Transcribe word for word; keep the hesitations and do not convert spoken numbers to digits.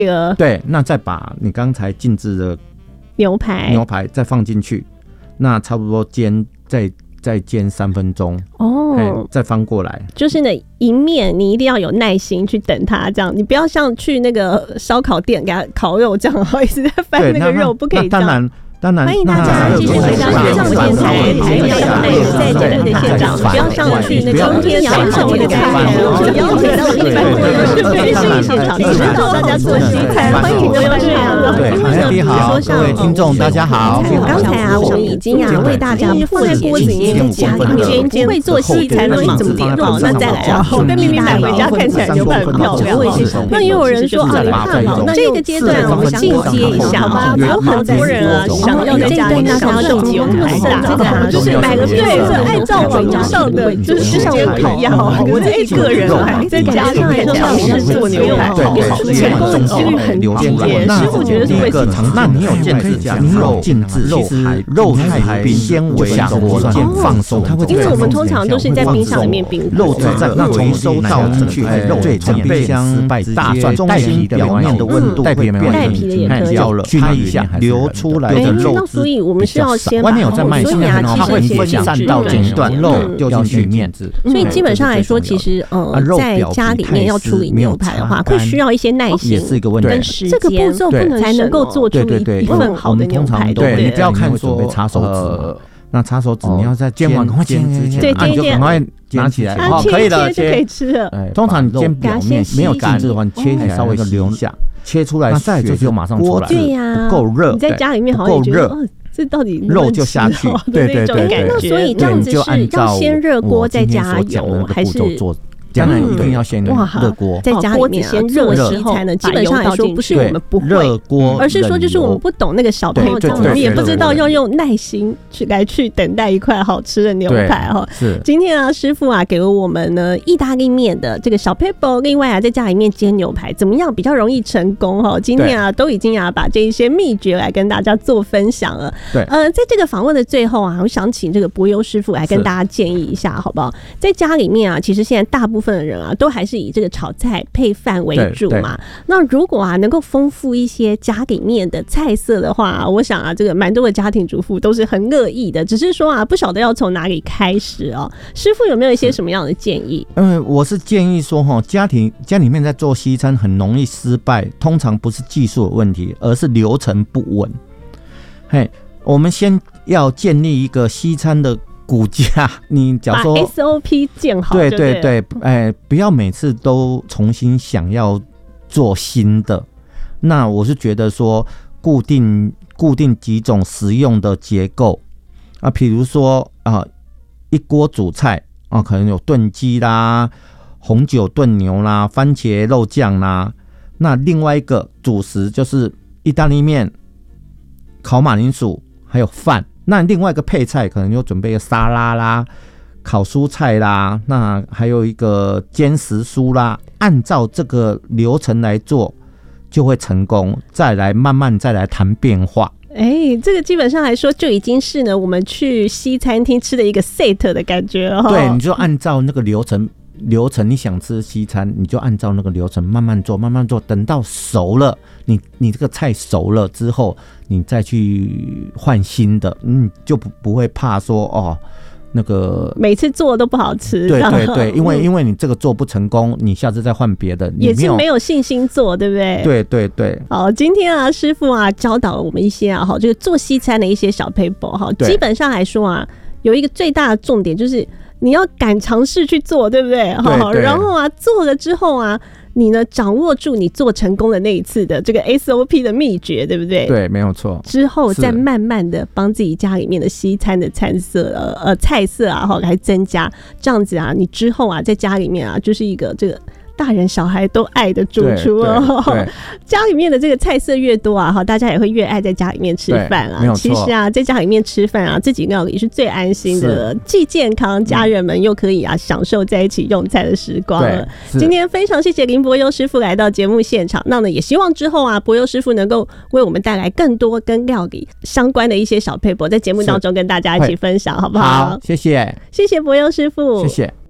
个对，那再把你刚才静置的牛排牛排再放进去，那差不多煎再再煎三分钟哦，再翻过来。 就是呢，一面你一定要有耐心去等它，这样你不要像去那个烧烤店给它烤肉这样，一直在翻那个肉，不可以这样。 当然。当然， 欢迎大家继续回到学长电台，还有要在节目的现场，不要上去那个今天享受我的开台，我们邀请到一百位的是培训现场，指导大家做西餐，欢迎各位这样的。 对，你好，各位听众大家好。 刚才啊，我们已经啊为大家放在锅子里面加一面，不会做西餐的怎么点？好，那再来啊，我跟咪咪买回家看起来牛排很漂亮。那也有人说啊，看好，那这个阶段我们进阶一下，好吧？有很多人啊。要在家里想要手机有台大，这个啊就是买个对，是按照网络上的，就是像我一样，我这一个人还在家里面尝试做牛排，成功几率很低。师傅觉得是为什么？ 那你有静置，你有静置，肉排肉排纤维放松，它会因为我们通常都是在冰箱里面冰肉在那从收到进去，肉整冰箱大蒜中心表面的温度会变带皮的也可以了，熏一下流出来的肉。 那所以我们是要先外面有在卖， 所以啊，其实分散到剪断肉丢进去面子。 所以基本上来说，其实呃，在家里面要处理牛排的话，会需要一些耐心跟时间，这个步骤不能才能够做出一份好的牛排。 对，你不要看说擦手指，那擦手指你要在煎完赶快煎煎煎， 对，煎一煎， 赶快拿起来， 好，可以了，就可以吃了。 通常你煎表面没有静置的话，你切起来稍微留一下。切出来，再就就马上出来， 对呀， 不够热。 你在家里面好像也觉得，哦，这到底肉就下去，对对对对。 那所以这样子是要先热锅再加油，还是？ 当然一定要先热锅， 在家里面先热的时候呢，基本上来说不是我们不会热锅， 而是说就是我们不懂那个小配方，我们也不知道要用耐心去来去等待一块好吃的牛排哈。 是今天啊，师傅啊给了我们呢意大利面的这个小配方，另外啊在家里面煎牛排怎么样比较容易成功哈？今天啊都已经啊把这一些秘诀来跟大家做分享了。 对， 呃，在这个访问的最后啊，我想请这个伯优师傅来跟大家建议一下，好不好？在家里面啊，其实现在大部分的人啊，都还是以这个炒菜配饭为主嘛。那如果啊能够丰富一些家里面的菜色的话，我想啊，这个蛮多的家庭主妇都是很乐意的。只是说啊，不晓得要从哪里开始哦。师傅有没有一些什么样的建议？ 嗯，我是建议说哈，家庭家里面在做西餐很容易失败，通常不是技术的问题，而是流程不稳。嘿，我们先要建立一个西餐的骨架，你假如说把 S O P 建好， 对对对，哎、欸，不要每次都重新想要做新的。那我是觉得说，固定固定几种实用的结构啊，比如说啊，一锅主菜啊，可能有炖鸡啦、红酒炖牛啦、番茄肉酱啦。那另外一个主食就是意大利面、烤马铃薯，还有饭。那另外一个配菜可能就准备一个沙拉啦、烤蔬菜啦，那还有一个煎时蔬啦，按照这个流程来做就会成功，再来慢慢再来谈变化。 哎、欸，这个基本上来说就已经是呢我们去西餐厅吃的一个 set 的感觉了。 对，你就按照那个流程流程，你想吃西餐，你就按照那个流程慢慢做，慢慢做，等到熟了，你你这个菜熟了之后，你再去换新的，嗯，就不不会怕说哦，那个每次做都不好吃。 对对对，因为因为你这个做不成功，你下次再换别的，你也是没有信心做，对不对？ 对对对。 好，今天啊，师傅啊教导了我们一些啊，好，这个做西餐的一些小撇步哈。基本上来说啊，有一个最大的重点就是。你要敢尝试去做，对不对？ 对对。 然后啊，做了之后啊，你呢掌握住你做成功的那一次的这个 S O P 的秘诀，对不对？ 对，没有错。 之后再慢慢的帮自己家里面的西餐的餐色呃呃菜色啊，哈来增加，这样子啊，你之后啊在家里面啊就是一个这个。大人小孩都爱的主厨哦，家里面的这个菜色越多啊，大家也会越爱在家里面吃饭啊。其实啊，在家里面吃饭啊，自己料理是最安心的，既健康，家人们又可以啊享受在一起用餐的时光了。今天非常谢谢林伯优师傅来到节目现场，那呢也希望之后啊，伯优师傅能够为我们带来更多跟料理相关的一些小撇步，在节目当中跟大家一起分享，好不好？ 好，谢谢， 谢谢伯优师傅， 谢谢。